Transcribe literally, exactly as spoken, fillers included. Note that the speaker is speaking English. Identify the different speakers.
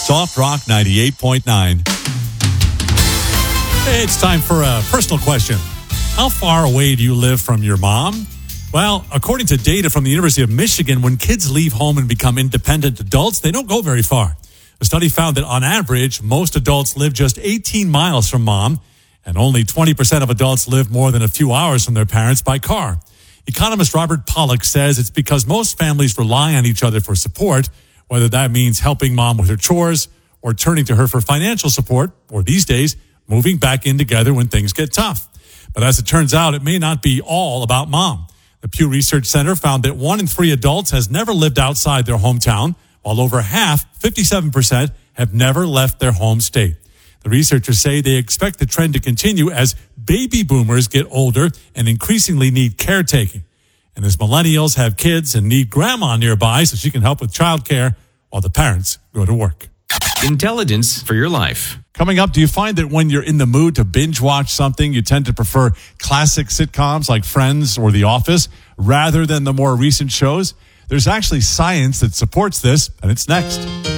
Speaker 1: Soft Rock ninety-eight point nine. Hey, it's time for a personal question. How far away do you live from your mom? Well, according to data from the University of Michigan, when kids leave home and become independent adults, they don't go very far. A study found that on average, most adults live just eighteen miles from mom, and only twenty percent of adults live more than a few hours from their parents by car. Economist Robert Pollack says it's because most families rely on each other for support, whether that means helping mom with her chores or turning to her for financial support, or these days, moving back in together when things get tough. But as it turns out, it may not be all about mom. The Pew Research Center found that one in three adults has never lived outside their hometown, while over half, fifty-seven percent, have never left their home state. The researchers say they expect the trend to continue as baby boomers get older and increasingly need caretaking. And as millennials have kids and need grandma nearby so she can help with childcare while the parents go to work.
Speaker 2: Intelligence for your life.
Speaker 1: Coming up, do you find that when you're in the mood to binge watch something, you tend to prefer classic sitcoms like Friends or The Office rather than the more recent shows? There's actually science that supports this, and it's next.